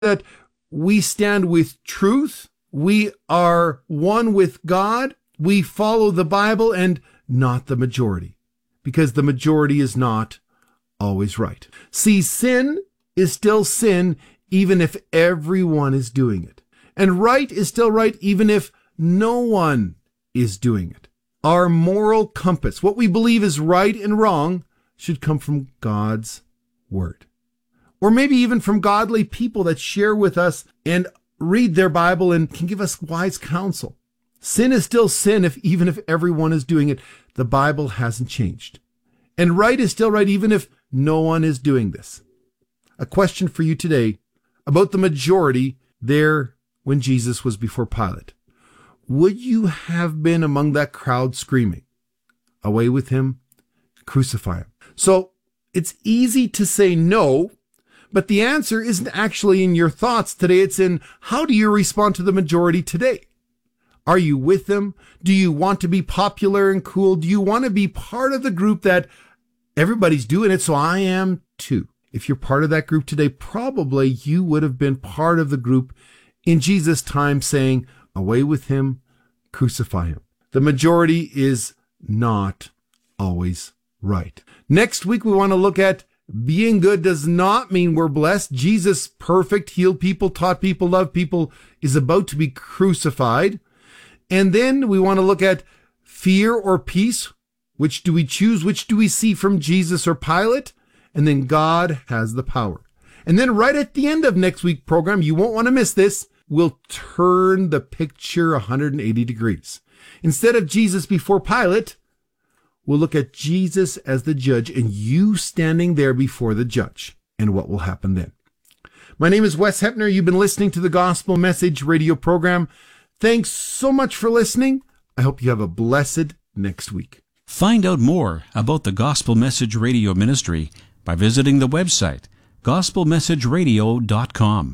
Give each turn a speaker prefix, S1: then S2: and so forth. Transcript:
S1: that we stand with truth, we are one with God, we follow the Bible and not the majority, because the majority is not always right. See, sin is still sin even if everyone is doing it. And right is still right even if no one is doing it. Our moral compass, what we believe is right and wrong, should come from God's Word. Or maybe even from godly people that share with us and read their Bible and can give us wise counsel. Sin is still sin even if everyone is doing it. The Bible hasn't changed. And right is still right even if no one is doing this. A question for you today about the majority there when Jesus was before Pilate. Would you have been among that crowd screaming, "Away with him, crucify him"? So it's easy to say no, but the answer isn't actually in your thoughts today. It's in how do you respond to the majority today? Are you with them? Do you want to be popular and cool? Do you want to be part of the group that everybody's doing it, so I am too? If you're part of that group today, probably you would have been part of the group in Jesus' time saying, "Away with him, crucify him." The majority is not always right. Next week, we want to look at being good does not mean we're blessed. Jesus, perfect, healed people, taught people, loved people, is about to be crucified. And then we want to look at fear or peace. Which do we choose? Which do we see from Jesus or Pilate? And then God has the power. And then right at the end of next week's program, you won't want to miss this, we'll turn the picture 180 degrees. Instead of Jesus before Pilate, we'll look at Jesus as the judge and you standing there before the judge and what will happen then. My name is Wes Hepner. You've been listening to the Gospel Message radio program. Thanks so much for listening. I hope you have a blessed next week.
S2: Find out more about the Gospel Message Radio Ministry by visiting the website gospelmessageradio.com.